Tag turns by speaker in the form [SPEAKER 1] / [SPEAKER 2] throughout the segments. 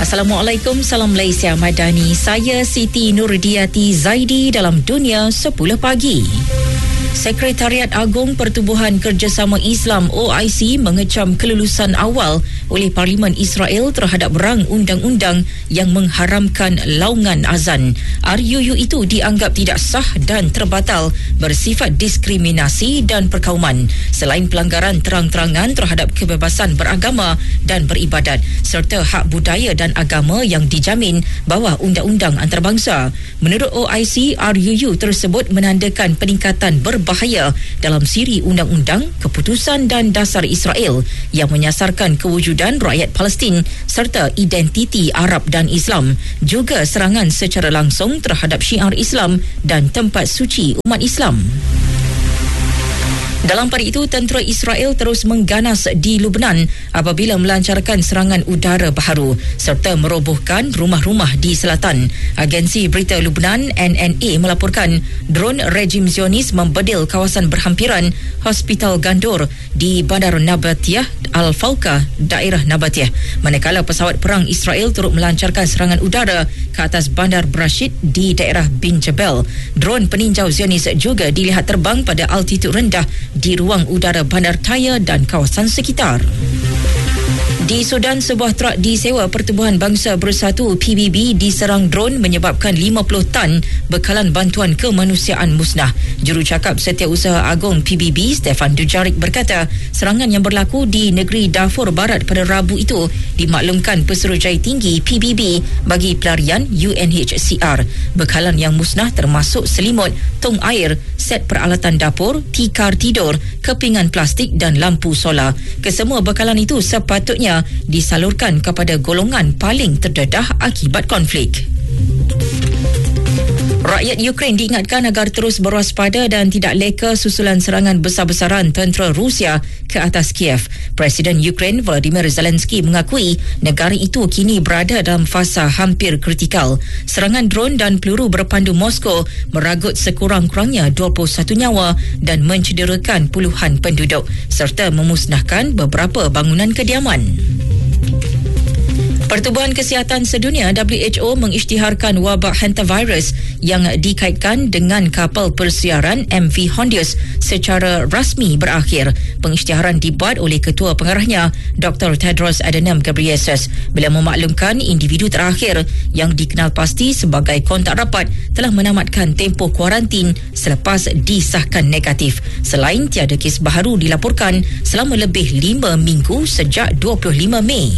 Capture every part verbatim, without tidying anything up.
[SPEAKER 1] Assalamualaikum, salam Malaysia Madani. Saya Siti Nurdiati Zaidi dalam Dunia sepuluh Pagi. Sekretariat Agung Pertubuhan Kerjasama Islam O I C mengecam kelulusan awal oleh Parlimen Israel terhadap rang undang-undang yang mengharamkan laungan azan. R U U itu dianggap tidak sah dan terbatal, bersifat diskriminasi dan perkauman, selain pelanggaran terang-terangan terhadap kebebasan beragama dan beribadat serta hak budaya dan agama yang dijamin bawah undang-undang antarabangsa. Menurut O I C, R U U tersebut menandakan peningkatan berbahaya bahaya dalam siri undang-undang, keputusan dan dasar Israel yang menyasarkan kewujudan rakyat Palestin serta identiti Arab dan Islam, juga serangan secara langsung terhadap syiar Islam dan tempat suci umat Islam. Dalam pada itu, tentera Israel terus mengganas di Lubnan apabila melancarkan serangan udara baharu serta merobohkan rumah-rumah di selatan. Agensi berita Lubnan N N A melaporkan dron rejim Zionis membedil kawasan berhampiran Hospital Gandour di Bandar Nabatiyah Al-Fawqa, daerah Nabatiyah, manakala pesawat perang Israel turut melancarkan serangan udara ke atas Bandar Brashid di daerah Bin Jabal. Dron peninjau Zionis juga dilihat terbang pada altitud rendah di ruang udara Bandar Taya dan kawasan sekitar. Di Sudan, sebuah truk disewa Pertubuhan Bangsa Bersatu P B B diserang dron menyebabkan lima puluh tan bekalan bantuan kemanusiaan musnah. Jurucakap Setiausaha Agung P B B, Stefan Dujarric, berkata serangan yang berlaku di negeri Darfur Barat pada Rabu itu dimaklumkan Pesuruhjaya Tinggi P B B bagi pelarian U N H C R. Bekalan yang musnah termasuk selimut, tong air, set peralatan dapur, tikar tidur, kepingan plastik dan lampu solar. Kesemua bekalan itu sepatutnya disalurkan kepada golongan paling terdedah akibat konflik. Rakyat Ukraine diingatkan agar terus berwaspada dan tidak leka susulan serangan besar-besaran tentera Rusia ke atas Kiev. Presiden Ukraine Volodymyr Zelensky mengakui negara itu kini berada dalam fasa hampir kritikal. Serangan dron dan peluru berpandu Moskow meragut sekurang-kurangnya dua puluh satu nyawa dan mencederakan puluhan penduduk serta memusnahkan beberapa bangunan kediaman. Pertubuhan Kesihatan Sedunia W H O mengisytiharkan wabak hantavirus yang dikaitkan dengan kapal persiaran M V Hondius secara rasmi berakhir. Pengisytiharan dibuat oleh Ketua Pengarahnya Doktor Tedros Adhanom Ghebreyesus bila memaklumkan individu terakhir yang dikenal pasti sebagai kontak rapat telah menamatkan tempoh kuarantin selepas disahkan negatif. Selain tiada kes baharu dilaporkan selama lebih lima minggu sejak dua puluh lima Mei.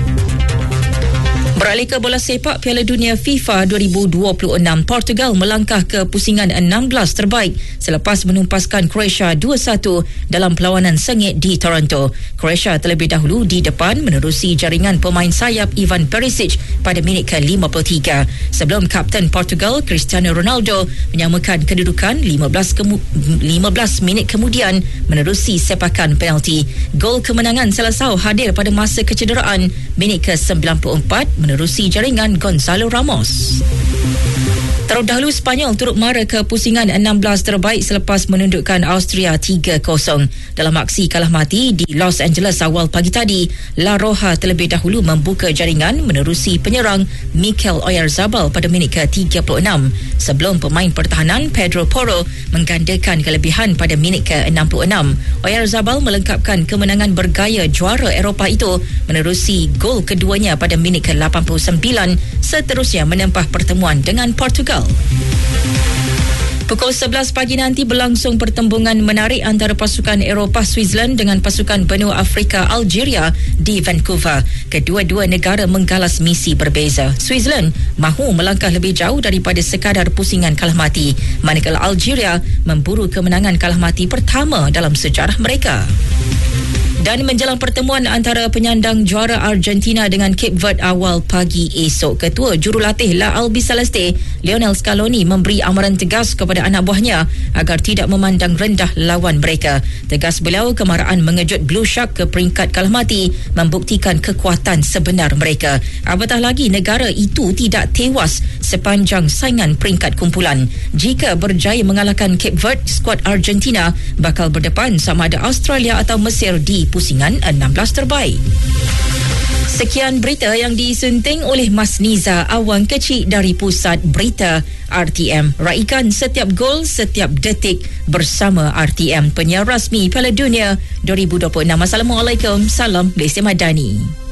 [SPEAKER 1] Beralih ke bola sepak, Piala Dunia FIFA dua ribu dua puluh enam, Portugal melangkah ke pusingan enam belas terbaik selepas menumpaskan Croatia dua satu dalam perlawanan sengit di Toronto. Croatia terlebih dahulu di depan menerusi jaringan pemain sayap Ivan Perisic pada minit ke lima puluh tiga sebelum kapten Portugal Cristiano Ronaldo menyamakan kedudukan lima belas, kemu- lima belas minit kemudian menerusi sepakan penalti. Gol kemenangan Seleção hadir pada masa kecederaan minit ke sembilan puluh empat menerusi jaringan Gonzalo Ramos. Terlebih dahulu, Sepanyol turut mara ke pusingan enam belas terbaik selepas menundukkan Austria tiga kosong. Dalam aksi kalah mati di Los Angeles awal pagi tadi, La Roja terlebih dahulu membuka jaringan menerusi penyerang Mikel Oyarzabal pada minit ke tiga puluh enam sebelum pemain pertahanan Pedro Porro menggandakan kelebihan pada minit ke enam puluh enam. Oyarzabal melengkapkan kemenangan bergaya juara Eropah itu menerusi gol keduanya pada minit ke lapan puluh sembilan, seterusnya menempah pertemuan dengan Portugal. Pukul sebelas pagi nanti berlangsung pertembungan menarik antara pasukan Eropah Switzerland dengan pasukan benua Afrika Algeria di Vancouver. Kedua-dua negara menggalas misi berbeza. Switzerland mahu melangkah lebih jauh daripada sekadar pusingan kalah mati, manakala Algeria memburu kemenangan kalah mati pertama dalam sejarah mereka. Dan menjelang pertemuan antara penyandang juara Argentina dengan Cape Verde awal pagi esok, Ketua Jurulatih La Albiceleste Lionel Scaloni memberi amaran tegas kepada anak buahnya agar tidak memandang rendah lawan mereka. Tegas beliau, kemarahan mengejut Blue Shark ke peringkat kalah mati membuktikan kekuatan sebenar mereka. Apatah lagi negara itu tidak tewas sepanjang saingan peringkat kumpulan. Jika berjaya mengalahkan Cape Verde, skuad Argentina bakal berdepan sama ada Australia atau Mesir di pusingan enam belas terbaik. Sekian berita yang disunting oleh Mas Niza, awang kecil dari Pusat Berita R T M. Raikan setiap gol, setiap detik bersama R T M, penyiar rasmi Piala Dunia dua ribu dua puluh enam. Assalamualaikum, salam Malaysia Madani.